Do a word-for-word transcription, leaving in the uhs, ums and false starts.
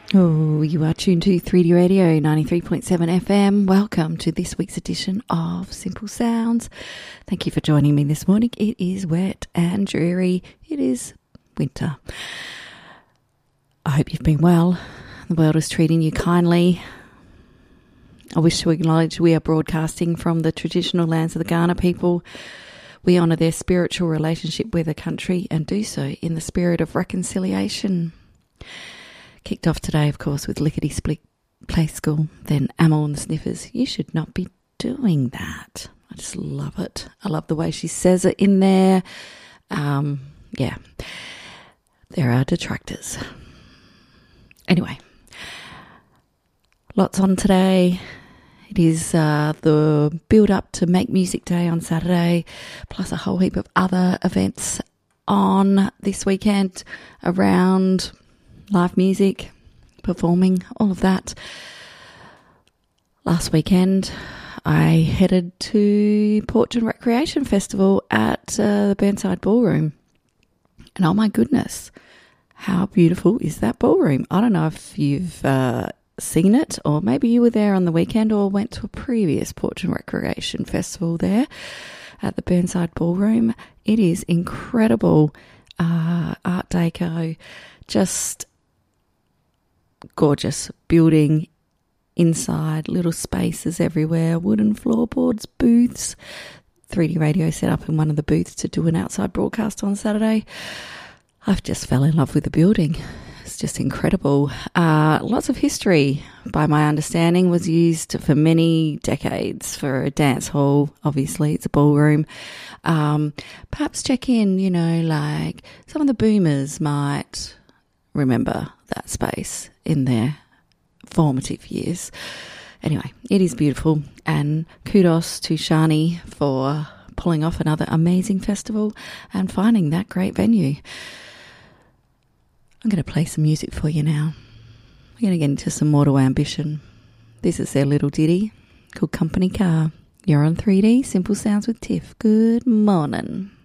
Oh, you are tuned to three D Radio ninety-three point seven F M. Welcome to this week's edition of Simple Sounds. Thank you for joining me this morning. It is wet and dreary. It is winter. I hope you've been well. The world is treating you kindly. I wish to acknowledge we are broadcasting from the traditional lands of the Kaurna people. We honour their spiritual relationship with the country and do so in the spirit of reconciliation. Kicked off today, of course, with Lickety Split Play School, then Amyl and the Sniffers. You should not be doing that. I just love it. I love the way she says it in there. Um, yeah, there are detractors. Anyway, lots on today. It is uh, the build-up to Make Music Day on Saturday, plus a whole heap of other events on this weekend around live music, performing, all of that. Last weekend, I headed to Porch and Recreation Festival at uh, the Burnside Ballroom. And oh my goodness, how beautiful is that ballroom? I don't know if you've uh, seen it, or maybe you were there on the weekend or went to a previous Porch and Recreation Festival there at the Burnside Ballroom. It is incredible. Uh, Art Deco, just gorgeous building inside, little spaces everywhere, wooden floorboards, booths. three D Radio set up in one of the booths to do an outside broadcast on Saturday. I've just fell in love with the building. It's just incredible. Uh, lots of history, by my understanding, was used for many decades for a dance hall. Obviously, it's a ballroom. Um, perhaps check in, you know, like some of the boomers might remember that space in their formative years. Anyway, it is beautiful, and kudos to Shani for pulling off another amazing festival and finding that great venue. I'm going to play some music for you now. We're going to get into some Mortal Ambition. This is their little ditty called Company Car. You're on three D, Simple Sounds with Tiff. Good morning.